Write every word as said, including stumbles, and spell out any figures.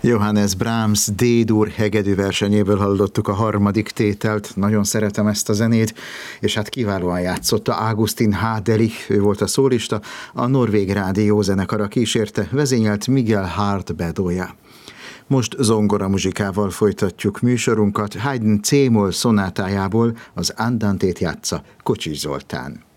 Johannes Brahms D-dur hegedű versenyéből hallottuk a harmadik tételt. Nagyon szeretem ezt a zenét, és hát kiválóan játszotta Augustin Hadelich, ő volt a szólista, a Norvég Rádió zenekara kísérte, vezényelt Miguel Hart Bedoya. Most zongora muzsikával folytatjuk műsorunkat. Haydn C-moll szonátájából az Andantét játsza Kocsis Zoltán.